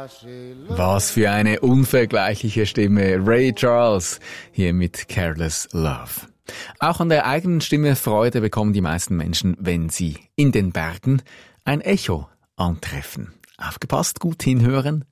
Was für eine unvergleichliche Stimme. Ray Charles hier mit Careless Love. Auch an der eigenen Stimme Freude bekommen die meisten Menschen, wenn sie in den Bergen ein Echo antreffen. Aufgepasst, gut hinhören.